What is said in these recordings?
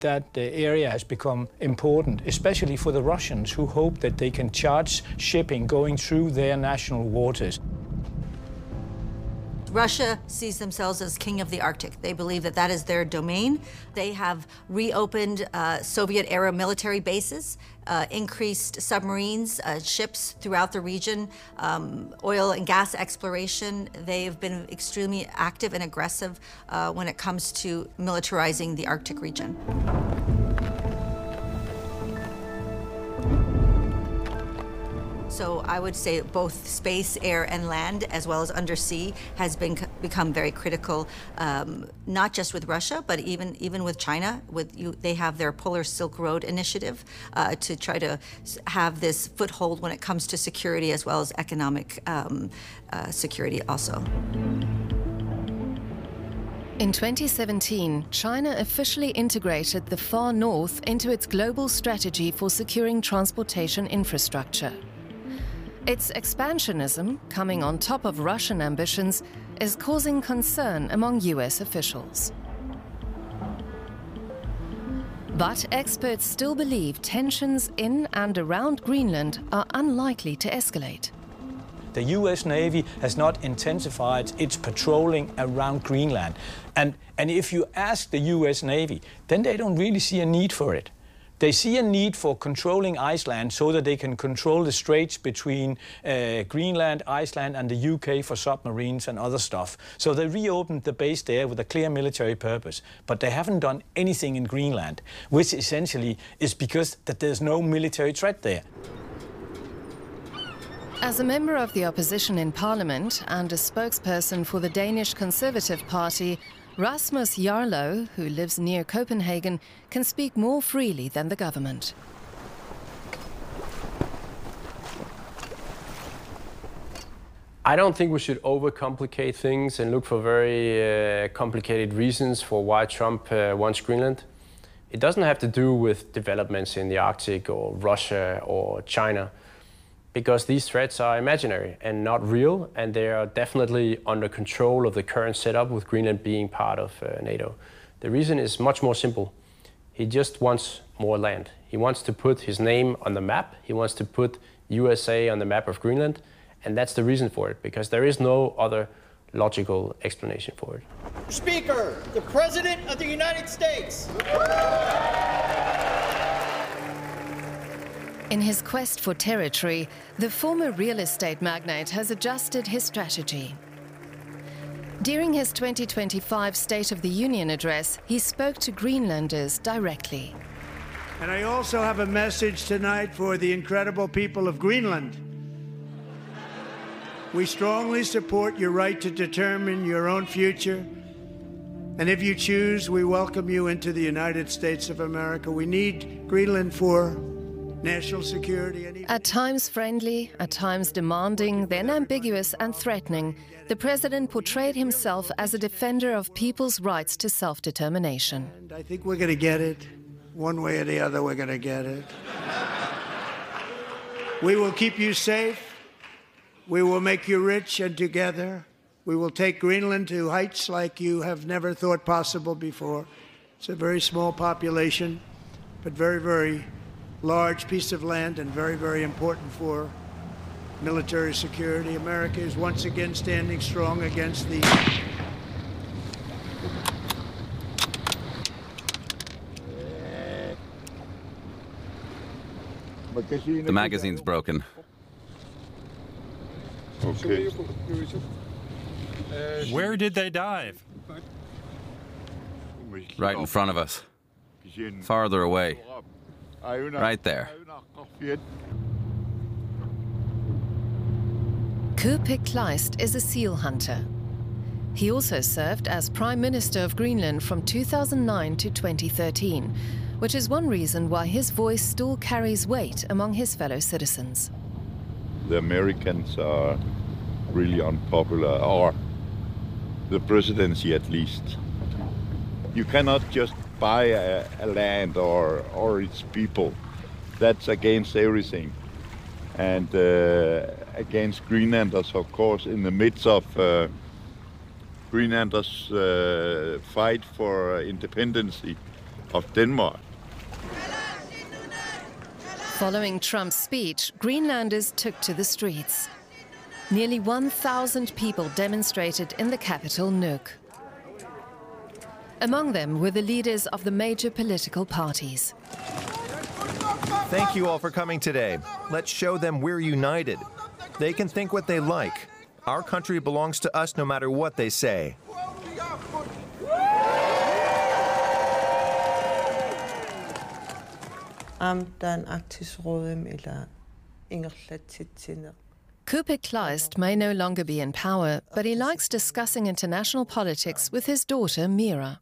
That area has become important, especially for the Russians, who hope that they can charge shipping going through their national waters. Russia sees themselves as king of the Arctic. They believe that that is their domain. They have reopened Soviet-era military bases, increased submarines, ships throughout the region, oil and gas exploration. They've been extremely active and aggressive when it comes to militarizing the Arctic region. So I would say both space, air, and land, as well as undersea, has become very critical, not just with Russia, but even with China. They have their Polar Silk Road initiative to try to have this foothold when it comes to security as well as economic security also. In 2017, China officially integrated the Far North into its global strategy for securing transportation infrastructure. Its expansionism, coming on top of Russian ambitions, is causing concern among US officials. But experts still believe tensions in and around Greenland are unlikely to escalate. The US Navy has not intensified its patrolling around Greenland. And if you ask the US Navy, then they don't really see a need for it. They see a need for controlling Iceland so that they can control the straits between Greenland, Iceland, and the UK for submarines and other stuff. So they reopened the base there with a clear military purpose. But they haven't done anything in Greenland, which essentially is because that there's no military threat there. As a member of the opposition in Parliament and a spokesperson for the Danish Conservative Party, Rasmus Jarlov, who lives near Copenhagen, can speak more freely than the government. I don't think we should overcomplicate things and look for very complicated reasons for why Trump wants Greenland. It doesn't have to do with developments in the Arctic or Russia or China, because these threats are imaginary and not real, and they are definitely under control of the current setup with Greenland being part of NATO. The reason is much more simple. He just wants more land. He wants to put his name on the map. He wants to put USA on the map of Greenland, and that's the reason for it, because there is no other logical explanation for it. Speaker, the President of the United States. In his quest for territory, the former real estate magnate has adjusted his strategy. During his 2025 State of the Union address, he spoke to Greenlanders directly. And I also have a message tonight for the incredible people of Greenland. We strongly support your right to determine your own future. And if you choose, we welcome you into the United States of America. We need Greenland for national security. At times friendly, at times demanding, then ambiguous and threatening, the president portrayed himself as a defender of people's rights to self-determination. And I think we're going to get it. One way or the other, we're going to get it. We will keep you safe. We will make you rich, and together we will take Greenland to heights like you have never thought possible before. It's a very small population, but very, very large piece of land and very, very important for military security. America is once again standing strong against the... The magazine's broken. Okay. Where did they dive? Right in front of us. Farther away. Right there. Kuupik Kleist is a seal hunter. He also served as Prime Minister of Greenland from 2009 to 2013, which is one reason why his voice still carries weight among his fellow citizens. The Americans are really unpopular, or the presidency at least. You cannot just buy a land or its people. That's against everything. And against Greenlanders, of course, in the midst of Greenlanders' fight for independence, of Denmark. Following Trump's speech, Greenlanders took to the streets. Nearly 1,000 people demonstrated in the capital, Nuuk. Among them were the leaders of the major political parties. Thank you all for coming today. Let's show them we're united. They can think what they like. Our country belongs to us no matter what they say. Kuupik Kleist may no longer be in power, but he likes discussing international politics with his daughter, Mira.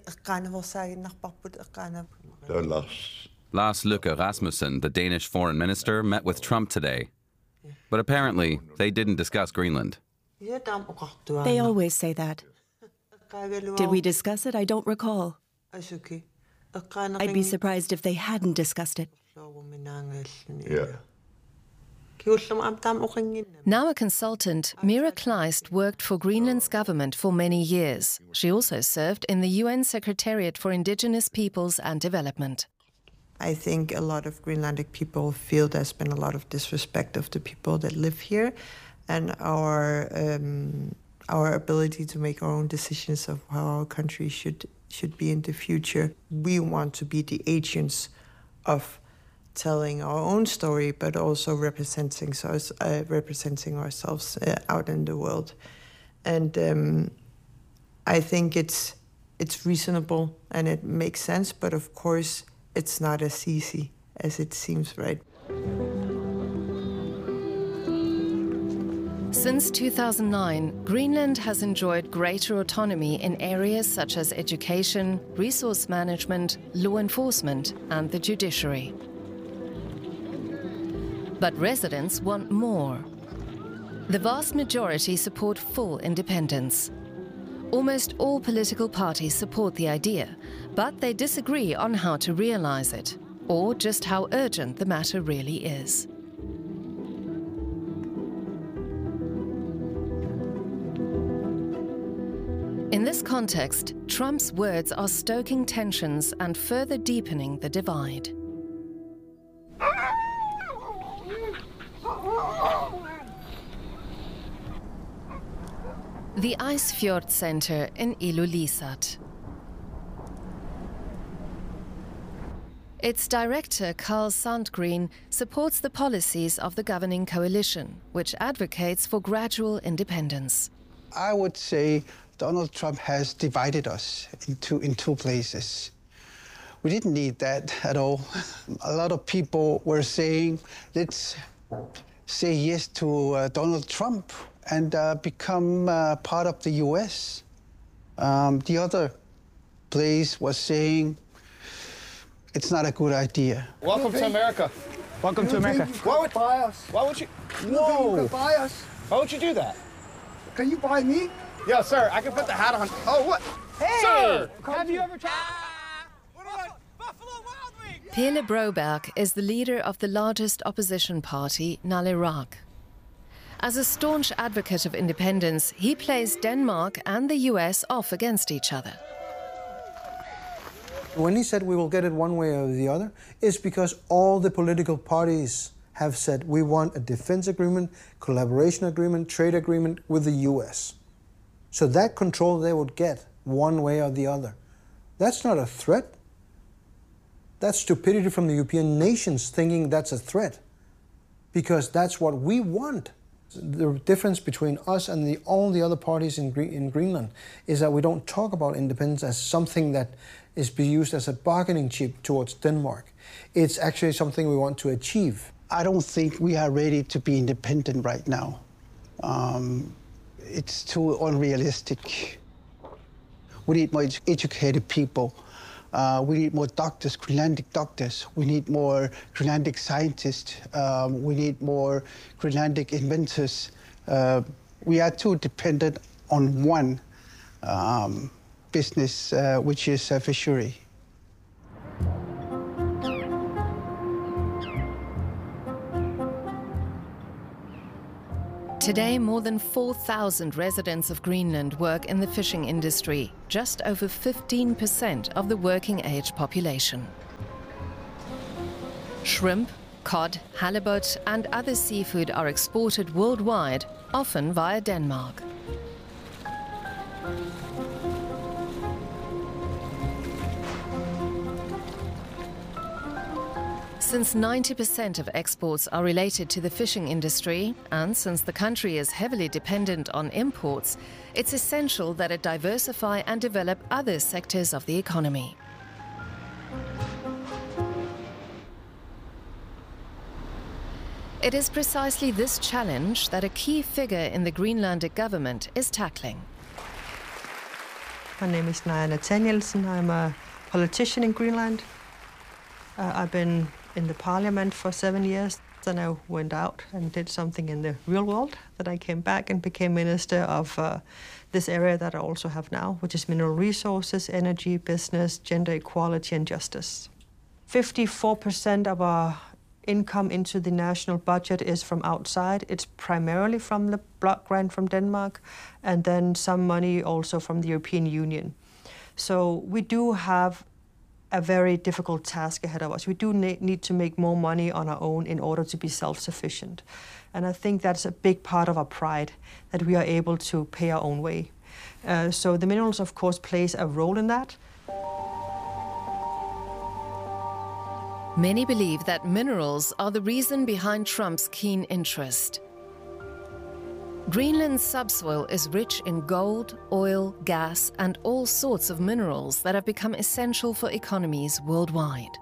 Lars Løkke Rasmussen, the Danish foreign minister, met with Trump today. But apparently, they didn't discuss Greenland. They always say that. Did we discuss it? I don't recall. I'd be surprised if they hadn't discussed it. Yeah. Now a consultant, Mira Kleist worked for Greenland's government for many years. She also served in the UN Secretariat for Indigenous Peoples and Development. I think a lot of Greenlandic people feel there's been a lot of disrespect of the people that live here, and our ability to make our own decisions of how our country should be in the future. We want to be the agents of telling our own story, but also representing ourselves out in the world. And I think it's reasonable and it makes sense, but of course it's not as easy as it seems, right? Since 2009, Greenland has enjoyed greater autonomy in areas such as education, resource management, law enforcement, and the judiciary. But residents want more. The vast majority support full independence. Almost all political parties support the idea, but they disagree on how to realize it, or just how urgent the matter really is. In this context, Trump's words are stoking tensions and further deepening the divide. The Isefjord Center in Ilulissat. Its director, Carl Sandgren, supports the policies of the governing coalition, which advocates for gradual independence. I would say Donald Trump has divided us in two places. We didn't need that at all. A lot of people were saying, let's say yes to Donald Trump and become part of the US. The other place was saying, it's not a good idea. Welcome to America. Welcome to America. Why would buy us? Why would you? Whoa! You could buy us. Why would you do that? Can you buy me? Yeah, sir. I can put the hat on. Oh, what? Hey! Sir! Have you ever tried? Pele Broberg is the leader of the largest opposition party, Nalerak. As a staunch advocate of independence, he plays Denmark and the US off against each other. When he said we will get it one way or the other, it's because all the political parties have said we want a defense agreement, collaboration agreement, trade agreement with the US. So that control they would get one way or the other. That's not a threat. That's stupidity from the European nations thinking that's a threat, because that's what we want. The difference between us and all the other parties in Greenland is that we don't talk about independence as something that is be used as a bargaining chip towards Denmark. It's actually something we want to achieve. I don't think we are ready to be independent right now. It's too unrealistic. We need more educated people. We need more doctors, Greenlandic doctors. We need more Greenlandic scientists. We need more Greenlandic inventors. We are too dependent on one business, which is fishery. Today, more than 4,000 residents of Greenland work in the fishing industry, just over 15% of the working-age population. Shrimp, cod, halibut and other seafood are exported worldwide, often via Denmark. Since 90% of exports are related to the fishing industry, and since the country is heavily dependent on imports, it's essential that it diversify and develop other sectors of the economy. It is precisely this challenge that a key figure in the Greenlandic government is tackling. My name is Naja Nathanielsen. I'm a politician in Greenland. I've been in the parliament for 7 years. Then I went out and did something in the real world. Then I came back and became minister of this area that I also have now, which is mineral resources, energy, business, gender equality and justice. 54% of our income into the national budget is from outside. It's primarily from the block grant from Denmark, and then some money also from the European Union. So we do have a very difficult task ahead of us. We do need to make more money on our own in order to be self-sufficient. And I think that's a big part of our pride, that we are able to pay our own way. So the minerals, of course, plays a role in that. Many believe that minerals are the reason behind Trump's keen interest. Greenland's subsoil is rich in gold, oil, gas, and all sorts of minerals that have become essential for economies worldwide.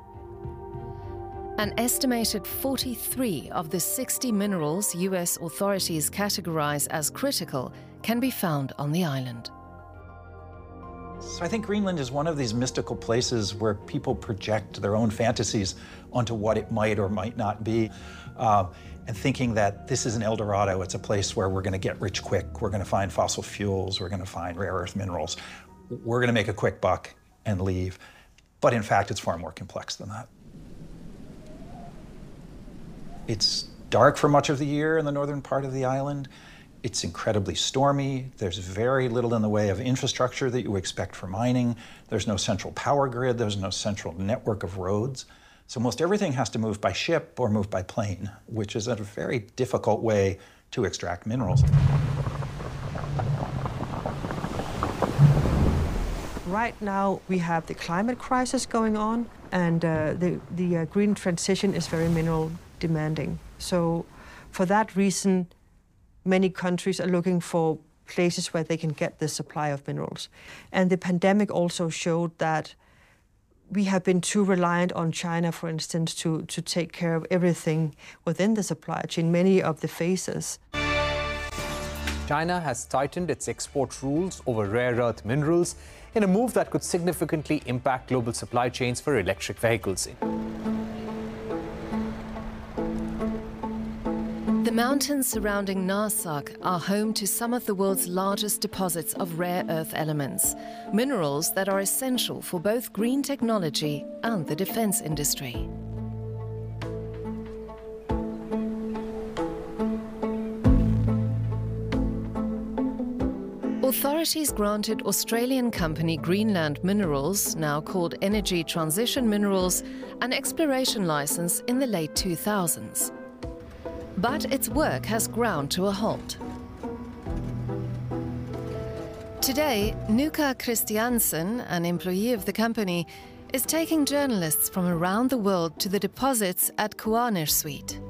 An estimated 43 of the 60 minerals US authorities categorize as critical can be found on the island. So I think Greenland is one of these mystical places where people project their own fantasies onto what it might or might not be. And thinking that this is an El Dorado, it's a place where we're going to get rich quick, we're going to find fossil fuels, we're going to find rare earth minerals, we're going to make a quick buck and leave. But in fact, it's far more complex than that. It's dark for much of the year in the northern part of the island. It's incredibly stormy. There's very little in the way of infrastructure that you expect for mining. There's no central power grid. There's no central network of roads. So most everything has to move by ship or move by plane, which is a very difficult way to extract minerals. Right now, we have the climate crisis going on, and the green transition is very mineral demanding. So for that reason, many countries are looking for places where they can get the supply of minerals. And the pandemic also showed that we have been too reliant on China, for instance, to take care of everything within the supply chain, many of the phases. China has tightened its export rules over rare earth minerals in a move that could significantly impact global supply chains for electric vehicles. The mountains surrounding Narsaq are home to some of the world's largest deposits of rare earth elements, minerals that are essential for both green technology and the defense industry. Authorities granted Australian company Greenland Minerals, now called Energy Transition Minerals, an exploration license in the late 2000s. But its work has ground to a halt. Today, Nuka Christiansen, an employee of the company, is taking journalists from around the world to the deposits at Kuarnersveit.